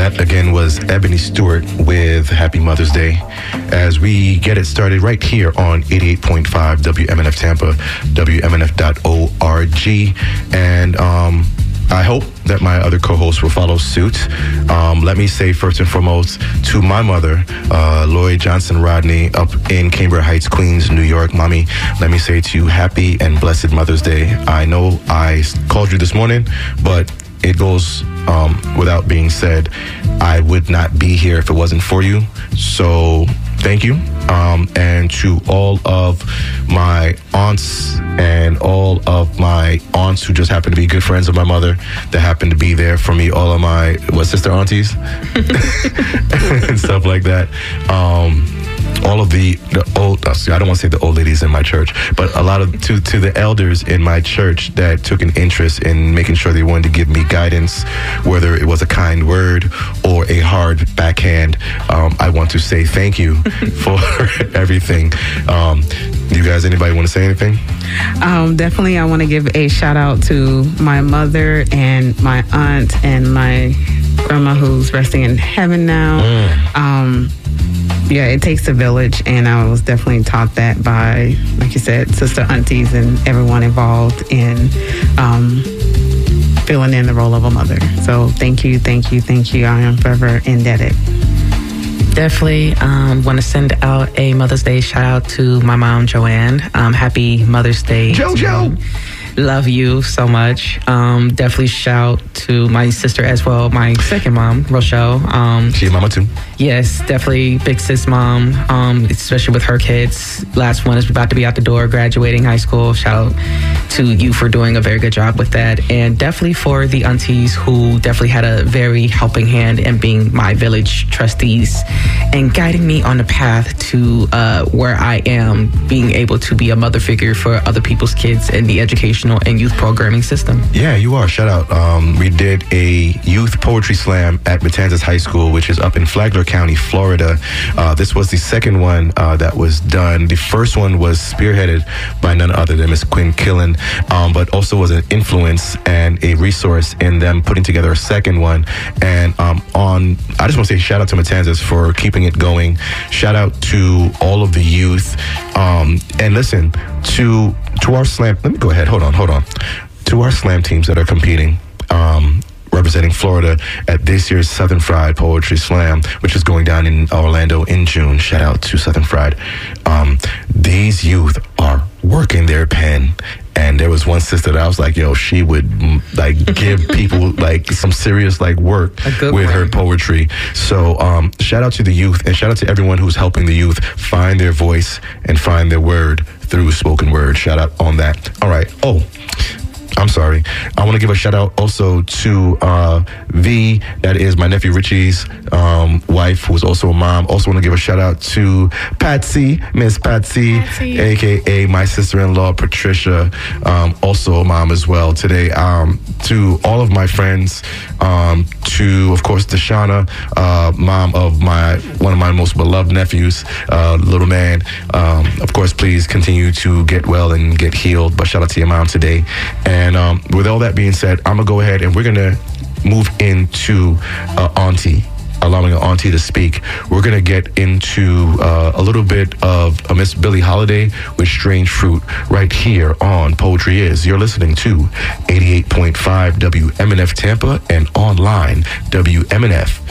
That again was Ebony Stewart with Happy Mother's Day, as we get it started right here on 88.5 WMNF Tampa, WMNF.org. And I hope that my other co-hosts will follow suit. Let me say first and foremost to my mother, Lloyd Johnson Rodney, up in Cambria Heights, Queens, New York. Mommy, let me say to you, happy and blessed Mother's Day. I know I called you this morning, but it goes without being said, I would not be here if it wasn't for you. So thank you. And to all of my aunts and all of my aunts who just happen to be good friends of my mother that happen to be there for me, all of my sister aunties and stuff like that. All of the old, I don't want to say the old ladies in my church, but a lot of to the elders in my church that took an interest in making sure they wanted to give me guidance, whether it was a kind word or a hard backhand. I want to say thank you for everything. You guys, anybody want to say anything? Definitely, I want to give a shout out to my mother and my aunt and my grandma who's resting in heaven now. Yeah, it takes a village, and I was definitely taught that by, like you said, sister aunties and everyone involved in filling in the role of a mother. So thank you. I am forever indebted. Definitely want to send out a Mother's Day shout out to my mom, Joanne. Happy Mother's Day. JoJo! Love you so much. Definitely shout to my sister as well, my second mom, Rochelle. She's mama too. Yes, definitely big sis mom, especially with her kids. Last one is about to be out the door, graduating high school. Shout out to you for doing a very good job with that. And definitely for the aunties who definitely had a very helping hand in being my village trustees and guiding me on the path to where I am, being able to be a mother figure for other people's kids in the educational and youth programming system. Yeah, you are. Shout out. We did a youth poetry slam at Matanzas High School, which is up in Flagler County, Florida. This was the second one that was done. The first one was spearheaded by none other than Miss Quinn Killen, but also was an influence and a resource in them putting together a second one. And I just want to say shout out to Matanzas for keeping it going. Shout out to all of the youth. And listen, to our slam, let me go ahead, hold on. To our slam teams that are competing, representing Florida at this year's Southern Fried Poetry Slam, which is going down in Orlando in June. Shout out to Southern Fried. These youth are working their pen. And there was one sister that I was like, yo, she would give people some serious work with her poetry. So shout out to the youth, and shout out to everyone who's helping the youth find their voice and find their word through spoken word. Shout out on that. All right. Oh, I'm sorry. I want to give a shout out also to V, that is my nephew Richie's wife, who is also a mom. Also want to give a shout out to Patsy, Miss Patsy, aka my sister-in-law Patricia, also a mom as well today. To all of my friends, to of course Deshauna, mom of one of my most beloved nephews, little man. Of course, please continue to get well and get healed. But shout out to your mom today. And with all that being said, I'm going to go ahead and we're going to move into Auntie, allowing an auntie to speak. We're going to get into a little bit of Miss Billie Holiday with Strange Fruit right here on Poetry Is. You're listening to 88.5 WMNF Tampa and online WMNF.org.